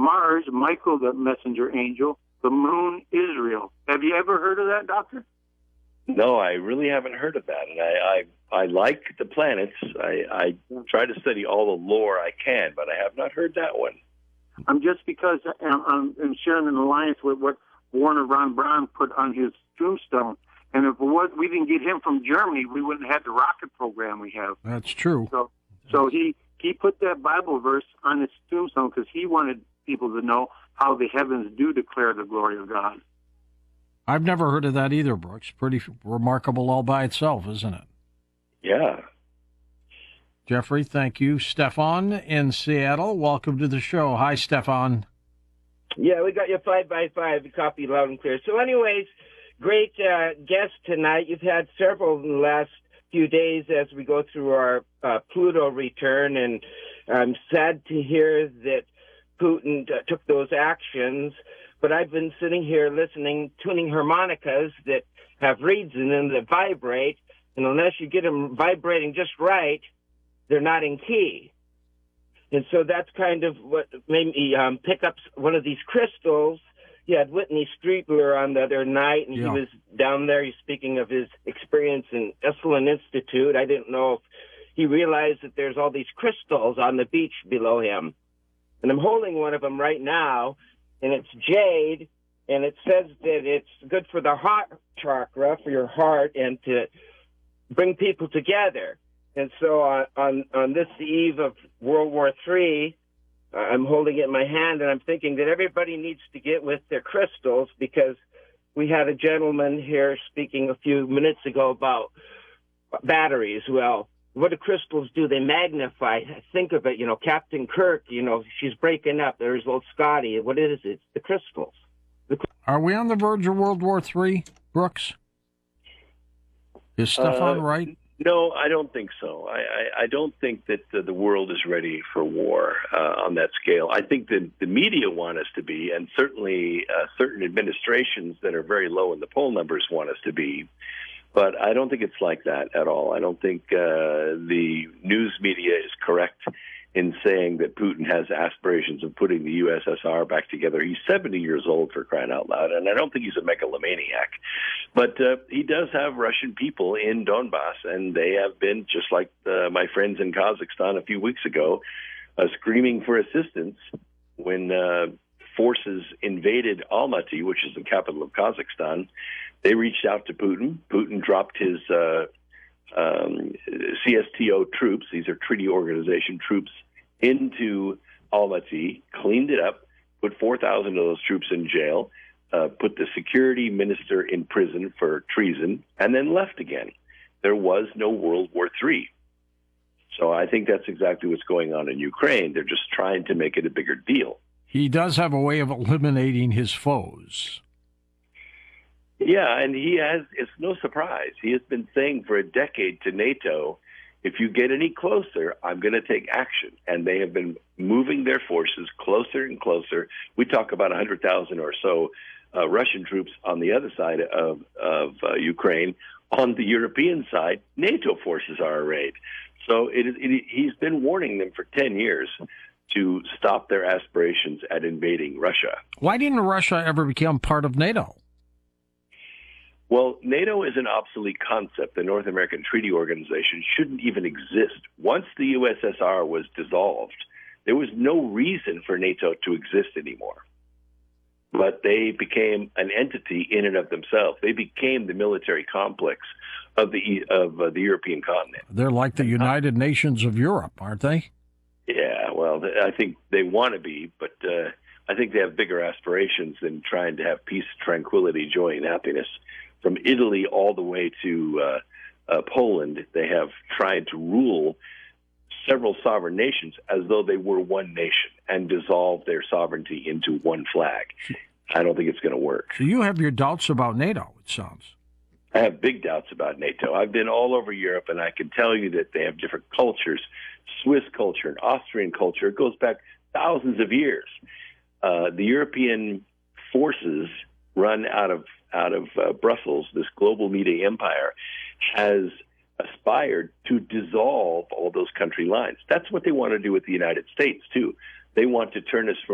Mars, Michael, the messenger angel. The moon, Israel. Have you ever heard of that, Doctor? No, I really haven't heard of that. And I like the planets. I try to study all the lore I can, but I have not heard that one. I'm just because I'm sharing an alliance with what Warner von Braun put on his tombstone. And if we didn't get him from Germany, we wouldn't have the rocket program we have. That's true. So he put that Bible verse on his tombstone because he wanted people to know how the heavens do declare the glory of God. I've never heard of that either, Brooks. Pretty remarkable all by itself, isn't it? Yeah. Jeffrey, thank you. Stefan in Seattle, welcome to the show. Hi, Stefan. Yeah, we got your 5x5 copy loud and clear. So anyways, great guest tonight. You've had several in the last few days as we go through our Pluto return, and I'm sad to hear that Putin took those actions. But I've been sitting here listening, tuning harmonicas that have reeds in them that vibrate, and unless you get them vibrating just right, they're not in key. And so that's kind of what made me pick up one of these crystals. You had Whitney Streetler on the other night, and he was down there. He's speaking of his experience in Esalen Institute. I didn't know if he realized that there's all these crystals on the beach below him. And I'm holding one of them right now, and it's jade, and it says that it's good for the heart chakra, for your heart, and to bring people together. And so on this eve of World War III, I'm holding it in my hand, and I'm thinking that everybody needs to get with their crystals, because we had a gentleman here speaking a few minutes ago about batteries. Well, what do crystals do? They magnify. Think of it, Captain Kirk, she's breaking up. There's old Scotty. What is it? It's the crystals. Are we on the verge of World War III, Brooks? Is Stefan right? No, I don't think so. I don't think that the world is ready for war on that scale. I think that the media want us to be, and certainly certain administrations that are very low in the poll numbers want us to be. But I don't think it's like that at all. I don't think the news media is correct in saying that Putin has aspirations of putting the USSR back together. He's 70 years old, for crying out loud, and I don't think he's a megalomaniac. But he does have Russian people in Donbass, and they have been, just like my friends in Kazakhstan a few weeks ago, screaming for assistance when forces invaded Almaty, which is the capital of Kazakhstan. They reached out to Putin. Putin dropped his CSTO troops, these are treaty organization troops, into Almaty, cleaned it up, put 4,000 of those troops in jail, put the security minister in prison for treason, and then left again. There was no World War III. So I think that's exactly what's going on in Ukraine. They're just trying to make it a bigger deal. He does have a way of eliminating his foes. Yeah, and it's no surprise. He has been saying for a decade to NATO, if you get any closer, I'm going to take action. And they have been moving their forces closer and closer. We talk about 100,000 or so Russian troops on the other side of Ukraine. On the European side, NATO forces are arrayed. So he's been warning them for 10 years to stop their aspirations at invading Russia. Why didn't Russia ever become part of NATO? Well, NATO is an obsolete concept. The North American Treaty Organization shouldn't even exist. Once the USSR was dissolved, there was no reason for NATO to exist anymore. But they became an entity in and of themselves. They became the military complex of the European continent. They're like the United Nations of Europe, aren't they? Yeah, well, I think they want to be, but I think they have bigger aspirations than trying to have peace, tranquility, joy, and happiness. From Italy all the way to Poland, they have tried to rule several sovereign nations as though they were one nation and dissolve their sovereignty into one flag. I don't think it's going to work. So you have your doubts about NATO, it sounds. I have big doubts about NATO. I've been all over Europe, and I can tell you that they have different cultures. Swiss culture and Austrian culture, it goes back thousands of years. The European forces run out of Brussels, this global media empire, has aspired to dissolve all those country lines. That's what they want to do with the United States, too. They want to turn us from